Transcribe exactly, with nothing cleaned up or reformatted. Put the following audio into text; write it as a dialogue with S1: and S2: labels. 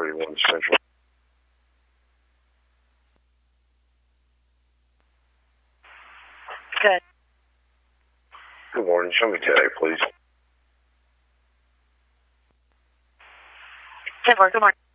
S1: forty-one Central.
S2: Good.
S1: Good morning. Show me today, please.
S2: ten four, good morning.